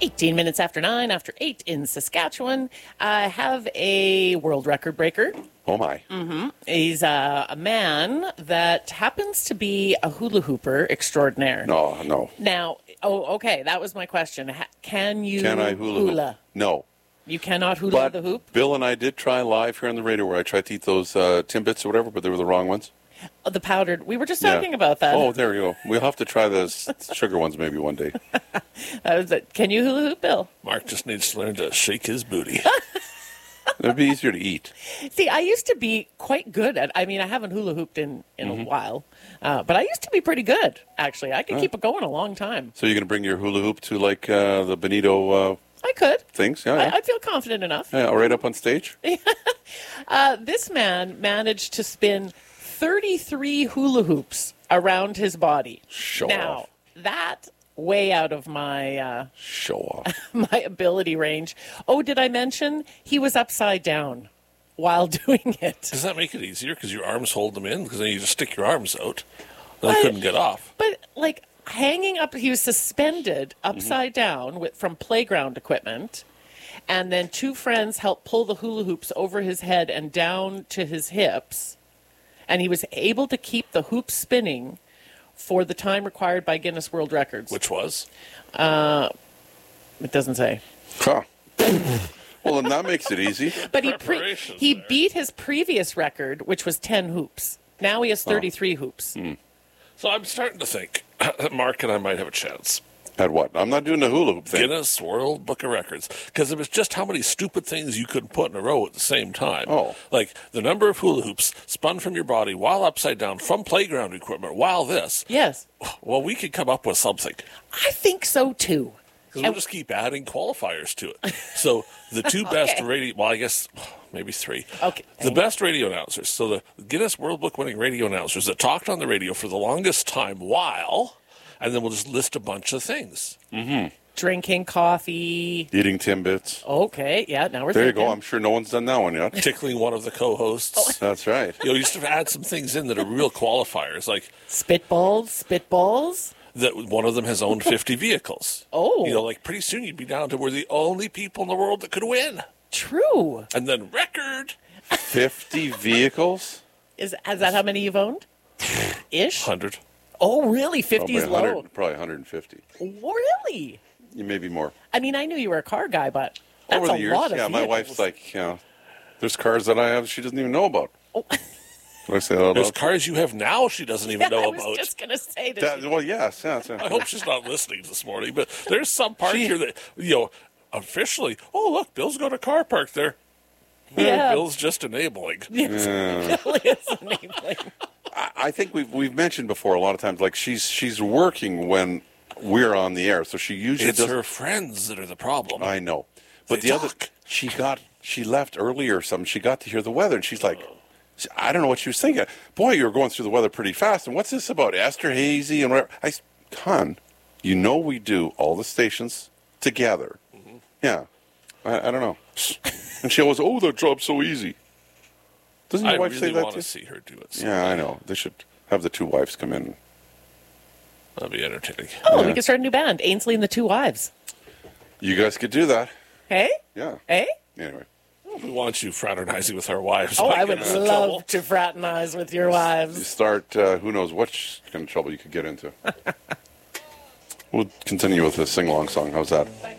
18 minutes after 9, after 8 in Saskatchewan. I have a world record breaker. Oh, my. He's a man that happens to be a hula hooper extraordinaire. No. Now, okay, that was my question. Can I hula hoop? No. You cannot hula But the hoop? Bill and I did try live here on the radio where I tried to eat those Timbits or whatever, but they were the wrong ones. Oh, the powdered. We were just talking about that. Oh, there you go. We'll have to try those sugar ones maybe one day. That was it. Can you hula hoop, Bill? Mark just needs to learn to shake his booty. It'd be easier to eat. See, I used to be quite good at. I mean, I haven't hula hooped in a while, but I used to be pretty good. Actually, I could keep it going a long time. So you're going to bring your hula hoop to like the Benito I could. things? Yeah. I feel confident enough. Yeah, right up on stage? This man managed to spin 33 hula hoops around his body. Show now, off. that way out of my Show off. my ability range. Oh, did I mention he was upside down while doing it? Does that make it easier because your arms hold them in? Because then you just stick your arms out. Then I couldn't get off. But like hanging up, he was suspended upside down from playground equipment. And then two friends helped pull the hula hoops over his head and down to his hips. And he was able to keep the hoop spinning for the time required by Guinness World Records. Which was? It doesn't say. Huh. Well, then that makes it easy. But he Preparations he there. beat his previous record, which was 10 hoops. Now he has 33 hoops. So I'm starting to think that Mark and I might have a chance. At what? I'm not doing the hula hoop thing. Guinness World Book of Records. Because it was just how many stupid things you could put in a row at the same time. Oh. Like the number of hula hoops spun from your body while upside down from playground equipment while this. Yes. Well, we could come up with something. I think so, too. Because we'll just keep adding qualifiers to it. So the two best radio, well, I guess maybe three. Okay. The best radio announcers. So the Guinness World Book winning radio announcers that talked on the radio for the longest time while, and then we'll just list a bunch of things. Drinking coffee. Eating Timbits. Okay, yeah, now we're There you thinking. go. I'm sure no one's done that one yet. Tickling one of the co-hosts. That's right. You used to add some things in that are real qualifiers, like Spitballs. that one of them has owned 50 vehicles. Oh. Like pretty soon you'd be down to we're the only people in the world that could win. True. And then record 50 vehicles? Is that how many you've owned? Ish? 100. Oh, really? 50 is low. Probably 150. Really? Maybe more. I mean, I knew you were a car guy, but that's Over the a years, lot of yeah, my vehicles. wife's like, there's cars that I have she doesn't even know about. Oh. Did I say that out There's loud? cars you have now she doesn't even Yeah, know I was about. just going to say Well, yes. I hope she's not listening this morning, but there's some part here that, officially, oh, look, Bill's got a car parked there. Yeah. Bill's just enabling. Really is enabling. I think we've mentioned before a lot of times, like she's working when we're on the air, so she usually It's does. her friends that are the problem. I know, but They the other talk. she left earlier or something. She got to hear the weather, and she's like, I don't know what she was thinking. Boy, you were going through the weather pretty fast. And what's this about Esther Hazy and whatever? Hon, we do all the stations together. Yeah, I don't know. And she always, that job's so easy. Doesn't your I wife really say that want too? to see her do it. Yeah, I know. They should have the two wives come in. That'd be entertaining. Oh, we could start a new band, Ainsley and the Two Wives. You guys could do that. Hey? Yeah. Hey? Anyway. We want you fraternizing with our wives. Oh, Might I get would us in love trouble. to fraternize with your You wives. start, who knows what kind of trouble you could get into. We'll continue with the sing-along song. How's that?